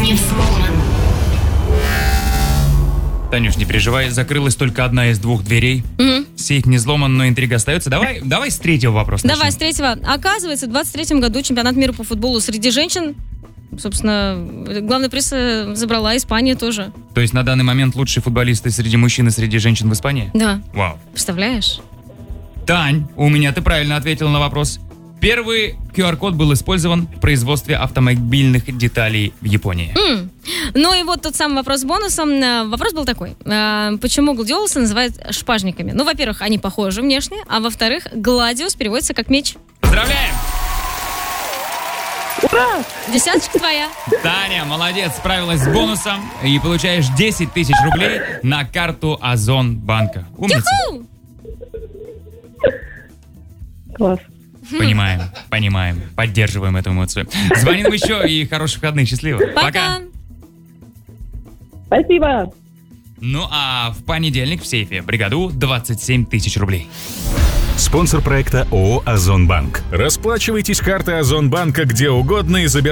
не взломан. Танюш, не переживай, закрылась только одна из двух дверей. Сейф не взломан, но интрига остается. Давай с третьего вопроса. Давай, с третьего. Оказывается, в 23-м году чемпионат мира по футболу среди женщин, собственно, главный приз забрала Испания тоже. То есть на данный момент лучшие футболисты среди мужчин и среди женщин в Испании? Да. Вау. Представляешь? Тань, у меня ты правильно ответила на вопрос. Первый QR-код был использован в производстве автомобильных деталей в Японии. Ну и вот тот самый вопрос с бонусом. Вопрос был такой. Почему гладиолусы называют шпажниками? Ну, во-первых, они похожи внешне, а во-вторых, гладиус переводится как меч. Поздравляем! Ура! Десяточка твоя. Таня, молодец, справилась с бонусом и получаешь 10 тысяч рублей на карту Озон банка. Умница. Юху! Класс. Понимаем, поддерживаем эту эмоцию. Звоним еще и хороших выходных, счастливо. Пока. Спасибо. Ну а в понедельник в сейфе бригаду 27 тысяч рублей. Спонсор проекта ООО «Озон Банк». Расплачивайтесь картой «Озон Банка» где угодно и забирайте